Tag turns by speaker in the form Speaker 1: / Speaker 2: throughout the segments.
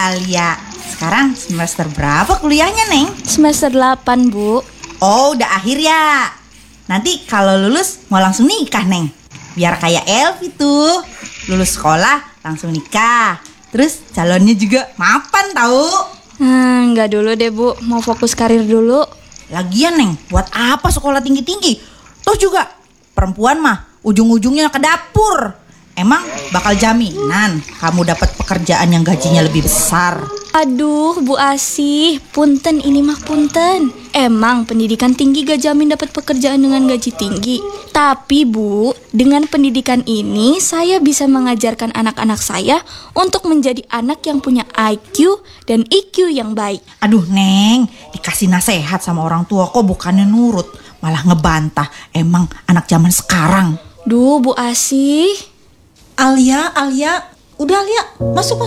Speaker 1: Alia. Sekarang semester berapa kuliahnya, Neng?
Speaker 2: Semester 8, Bu.
Speaker 1: Oh, udah akhir ya. Nanti kalau lulus mau langsung nikah, Neng. Biar kayak Elvi tuh. Lulus sekolah langsung nikah. Terus calonnya juga mapan tahu.
Speaker 2: Enggak dulu deh, Bu. Mau fokus karir dulu.
Speaker 1: Lagian, Neng, buat apa sekolah tinggi-tinggi? Toh juga perempuan mah ujung-ujungnya ke dapur. Emang bakal jaminan kamu dapat pekerjaan yang gajinya lebih besar?
Speaker 2: Aduh, Bu Asih, punten ini mah punten. Emang pendidikan tinggi gak jamin dapat pekerjaan dengan gaji tinggi. Tapi Bu, dengan pendidikan ini saya bisa mengajarkan anak-anak saya untuk menjadi anak yang punya IQ dan EQ yang baik.
Speaker 1: Aduh, Neng, dikasih nasihat sama orang tua kok bukannya nurut, malah ngebantah. Emang anak zaman sekarang.
Speaker 2: Duh, Bu Asih.
Speaker 3: Alia, udah Alia, masuk.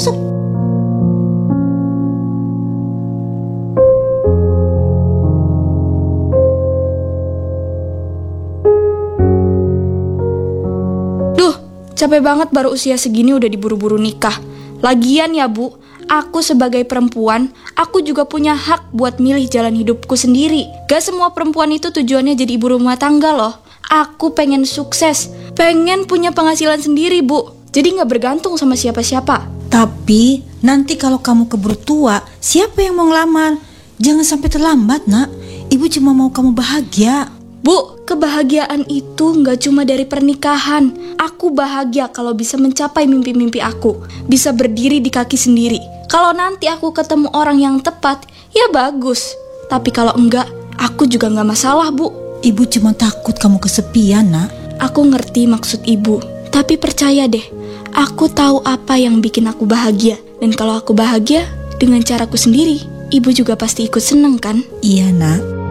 Speaker 2: Duh, capek banget baru usia segini udah diburu-buru nikah. Lagian ya Bu, aku sebagai perempuan, aku juga punya hak buat milih jalan hidupku sendiri. Gak semua perempuan itu tujuannya jadi ibu rumah tangga loh. Aku pengen sukses, pengen punya penghasilan sendiri, Bu. Jadi gak bergantung sama siapa-siapa.
Speaker 3: Tapi nanti kalau kamu keburu tua, siapa yang mau ngelamar? Jangan sampai terlambat, Nak. Ibu cuma mau kamu bahagia.
Speaker 2: Bu, kebahagiaan itu gak cuma dari pernikahan. Aku bahagia kalau bisa mencapai mimpi-mimpi aku. Bisa berdiri di kaki sendiri. Kalau nanti aku ketemu orang yang tepat, ya bagus. Tapi kalau enggak, aku juga gak masalah, Bu.
Speaker 3: Ibu cuma takut kamu kesepian, Nak.
Speaker 2: Aku ngerti maksud ibu, tapi percaya deh, aku tahu apa yang bikin aku bahagia. Dan kalau aku bahagia dengan caraku sendiri, ibu juga pasti ikut seneng kan?
Speaker 3: Iya, Nak.